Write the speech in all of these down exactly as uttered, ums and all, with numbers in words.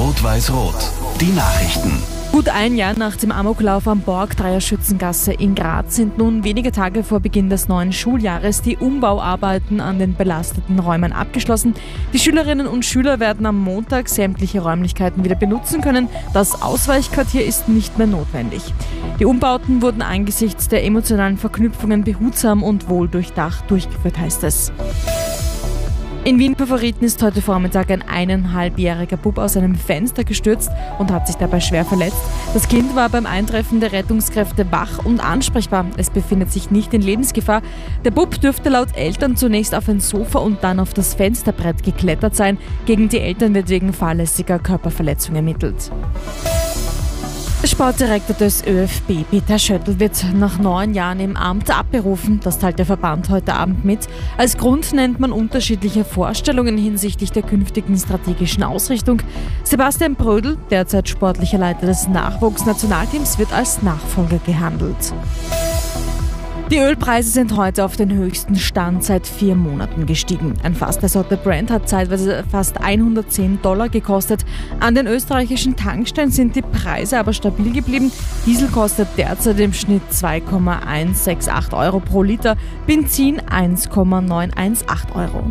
Rot-Weiß-Rot. Die Nachrichten. Gut ein Jahr nach dem Amoklauf am Borgtreyer Schützengasse in Graz sind nun wenige Tage vor Beginn des neuen Schuljahres die Umbauarbeiten an den belasteten Räumen abgeschlossen. Die Schülerinnen und Schüler werden am Montag sämtliche Räumlichkeiten wieder benutzen können. Das Ausweichquartier ist nicht mehr notwendig. Die Umbauten wurden angesichts der emotionalen Verknüpfungen behutsam und wohl durchdacht durchgeführt, heißt es. In Wien Favoriten ist heute Vormittag ein eineinhalbjähriger Bub aus einem Fenster gestürzt und hat sich dabei schwer verletzt. Das Kind war beim Eintreffen der Rettungskräfte wach und ansprechbar. Es befindet sich nicht in Lebensgefahr. Der Bub dürfte laut Eltern zunächst auf ein Sofa und dann auf das Fensterbrett geklettert sein. Gegen die Eltern wird wegen fahrlässiger Körperverletzung ermittelt. Der Sportdirektor des ÖFB, Peter Schöttl, wird nach neun Jahren im Amt abberufen. Das teilt der Verband heute Abend mit. Als Grund nennt man unterschiedliche Vorstellungen hinsichtlich der künftigen strategischen Ausrichtung. Sebastian Brödel, derzeit sportlicher Leiter des Nachwuchsnationalteams, wird als Nachfolger gehandelt. Die Ölpreise sind heute auf den höchsten Stand seit vier Monaten gestiegen. Ein Fass der Sorte Brent hat zeitweise fast hundertzehn Dollar gekostet. An den österreichischen Tankstellen sind die Preise aber stabil geblieben. Diesel kostet derzeit im Schnitt zwei Komma hundertachtundsechzig Euro pro Liter, Benzin eins Komma neunhundertachtzehn Euro.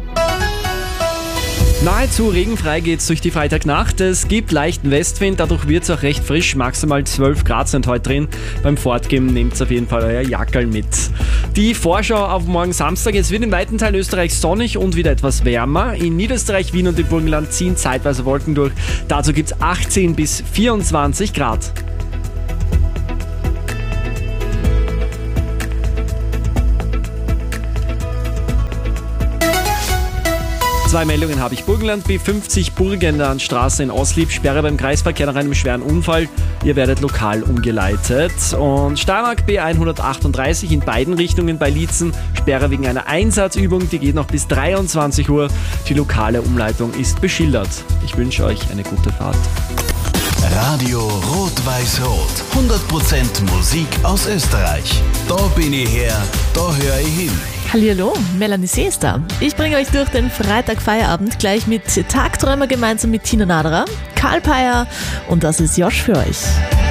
Nahezu regenfrei geht's durch die Freitagnacht. Es gibt leichten Westwind, dadurch wird's auch recht frisch. Maximal zwölf Grad sind heute drin. Beim Fortgehen nehmt auf jeden Fall euer Jackerl mit. Die Vorschau auf morgen Samstag. Es wird in weiten Teilen Österreichs sonnig und wieder etwas wärmer. In Niederösterreich, Wien und im Burgenland ziehen zeitweise Wolken durch. Dazu gibt's achtzehn bis vierundzwanzig Grad. Zwei Meldungen habe ich. Burgenland B fünfzig Burgenland Straße in Oslieb. Sperre beim Kreisverkehr nach einem schweren Unfall. Ihr werdet lokal umgeleitet. Und Steiermark B hundertachtunddreißig in beiden Richtungen bei Liezen. Sperre wegen einer Einsatzübung. Die geht noch bis dreiundzwanzig Uhr. Die lokale Umleitung ist beschildert. Ich wünsche euch eine gute Fahrt. Radio Rot-Weiß-Rot. hundert Prozent Musik aus Österreich. Da bin ich her, da höre ich hin. Hallihallo, Melanie C. ist da. Ich bringe euch durch den Freitag-Feierabend gleich mit Tagträumer gemeinsam mit Tina Naderer, Karl Peyer und das ist Josh für euch.